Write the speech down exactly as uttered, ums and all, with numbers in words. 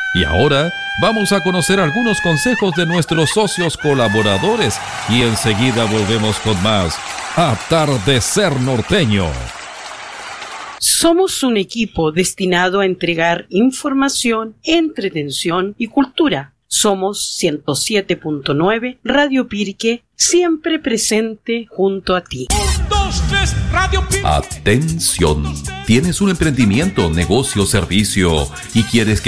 Y ahora vamos a conocer algunos consejos de nuestros socios colaboradores y enseguida volvemos con más Atardecer Norteño. Somos un equipo destinado a entregar información, entretención y cultura. Somos ciento siete punto nueve Radio Pirque, siempre presente junto a ti. Un, dos, tres, Radio Pirque. Atención, tienes un emprendimiento, negocio, servicio y quieres que